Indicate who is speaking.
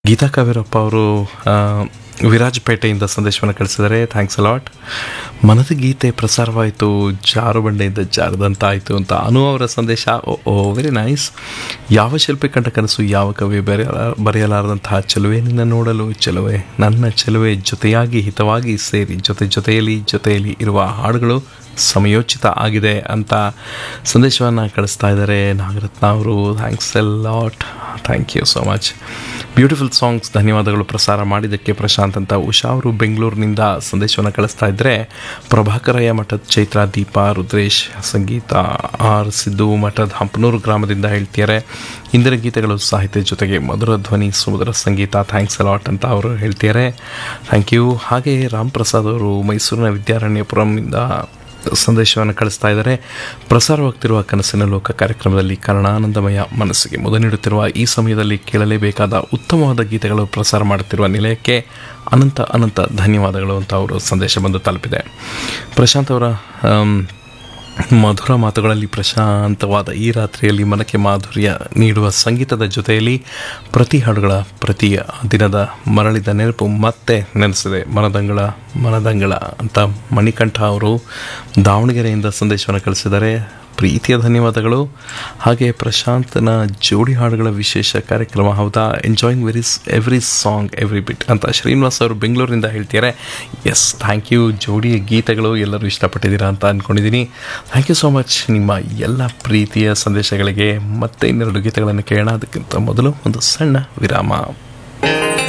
Speaker 1: ಗೀತಾ ಕಾವೇರಪ್ಪ ಅವರು ವಿರಾಜಪೇಟೆಯಿಂದ ಸಂದೇಶವನ್ನು ಕಳಿಸಿದ್ದಾರೆ. Thanks a lot. ಮನದ ಗೀತೆ ಪ್ರಸಾರವಾಯಿತು, ಜಾರು ಬಂಡೆಯಿಂದ ಜಾರದಂತಾಯಿತು ಅಂತ ಅನು ಅವರ ಸಂದೇಶ. ಓ ವೆರಿ ನೈಸ್. ಯಾವ ಶಿಲ್ಪಿ ಕಂಡ ಕನಸು, ಯಾವ ಕವಿ ಬರೆಯಲಾರದಂತಹ ಚೆಲುವೆ ನಿನ್ನ ನೋಡಲು, ಚೆಲುವೆ ನನ್ನ ಚೆಲುವೆ ಜೊತೆಯಾಗಿ ಹಿತವಾಗಿ ಸೇರಿ ಜೊತೆಯಲ್ಲಿ ಇರುವ ಹಾಡುಗಳು ಸಮಯೋಚಿತ ಆಗಿದೆ ಅಂತ ಸಂದೇಶವನ್ನು ಕಳಿಸ್ತಾ ಇದ್ದಾರೆ ನಾಗರತ್ನ ಅವರು. Thanks A lot. Thank you so much. Beautiful songs. ಧನ್ಯವಾದಗಳು ಪ್ರಸಾರ ಮಾಡಿದ್ದಕ್ಕೆ ಪ್ರಶಾಂತ್ ಅಂತ. ಉಷಾ ಅವರು ಬೆಂಗಳೂರಿನಿಂದ ಸಂದೇಶವನ್ನು ಕಳಿಸ್ತಾ ಇದ್ದರೆ, ಪ್ರಭಾಕರಯ್ಯ ಮಠದ ಚೈತ್ರ, ದೀಪಾ, ರುದ್ರೇಶ್, ಸಂಗೀತ, ಆರ್ ಸಿದ್ದು ಮಠದ ಹಂಪನೂರು ಗ್ರಾಮದಿಂದ ಹೇಳ್ತಿದ್ದಾರೆ. ಹಿಂದಿನ ಗೀತೆಗಳು ಸಾಹಿತ್ಯ ಜೊತೆಗೆ ಮಧುರ ಧ್ವನಿ, ಸುಮಧುರ ಸಂಗೀತ. ಥ್ಯಾಂಕ್ಸ್ ಅಲಾಟ್ ಅಂತ ಅವರು ಹೇಳ್ತಿದ್ದಾರೆ. Thank you. ಹಾಗೆ ರಾಮ್ ಪ್ರಸಾದ್ ಅವರು ಮೈಸೂರಿನ ವಿದ್ಯಾರಣ್ಯಪುರಂನಿಂದ ಸಂದೇಶವನ್ನು ಕಳಿಸ್ತಾ ಇದ್ದಾರೆ. ಪ್ರಸಾರವಾಗ್ತಿರುವ ಕನಸಿನ ಲೋಕ ಕಾರ್ಯಕ್ರಮದಲ್ಲಿ ಕರ್ಣಾನಂದಮಯ ಮನಸ್ಸಿಗೆ ಮುದ ನೀಡುತ್ತಿರುವ ಈ ಸಮಯದಲ್ಲಿ ಕೇಳಲೇಬೇಕಾದ ಉತ್ತಮವಾದ ಗೀತೆಗಳು ಪ್ರಸಾರ ಮಾಡುತ್ತಿರುವ ನಿಲಯಕ್ಕೆ ಅನಂತ ಧನ್ಯವಾದಗಳು ಅಂತ ಅವರು ಸಂದೇಶ ಬಂದು ತಲುಪಿದೆ. ಪ್ರಶಾಂತ್ ಅವರ ಮಧುರ ಮಾತುಗಳಲ್ಲಿ ಪ್ರಶಾಂತವಾದ ಈ ರಾತ್ರಿಯಲ್ಲಿ ಮನಕ್ಕೆ ಮಾಧುರ್ಯ ನೀಡುವ ಸಂಗೀತದ ಜೊತೆಯಲ್ಲಿ ಪ್ರತಿ ಹಾಡುಗಳ ಪ್ರತಿ ದಿನದ ಮರಳಿದ ನೆನಪು ಮತ್ತೆ ನೆನೆಸಿದೆ. ಮನದಂಗಳ ಅಂತ ಮಣಿಕಂಠ ಅವರು ದಾವಣಗೆರೆಯಿಂದ ಸಂದೇಶವನ್ನು ಕಳಿಸಿದ್ದಾರೆ. ಪ್ರೀತಿಯ ಧನ್ಯವಾದಗಳು. ಹಾಗೆ ಪ್ರಶಾಂತನ ಜೋಡಿ ಹಾಡುಗಳ ವಿಶೇಷ ಕಾರ್ಯಕ್ರಮ ಹೌದಾ, ಎಂಜಾಯಿಂಗ್ ಎವ್ರಿ ಸಾಂಗ್ ಎವ್ರಿ ಬಿಟ್ ಅಂತ ಶ್ರೀನಿವಾಸ್ ಅವರು ಬೆಂಗಳೂರಿನಿಂದ ಹೇಳ್ತಿದ್ದಾರೆ. S, thank you. ಜೋಡಿ ಗೀತೆಗಳು ಎಲ್ಲರೂ ಇಷ್ಟಪಟ್ಟಿದ್ದೀರಾ ಅಂತ ಅಂದ್ಕೊಂಡಿದ್ದೀನಿ. ಥ್ಯಾಂಕ್ ಯು ಸೋ ಮಚ್ ನಿಮ್ಮ ಎಲ್ಲ ಪ್ರೀತಿಯ ಸಂದೇಶಗಳಿಗೆ. ಮತ್ತೆ ಇನ್ನೆರಡು ಗೀತೆಗಳನ್ನು ಕೇಳೋಣ. ಅದಕ್ಕಿಂತ ಮೊದಲು ಒಂದು ಸಣ್ಣ ವಿರಾಮ.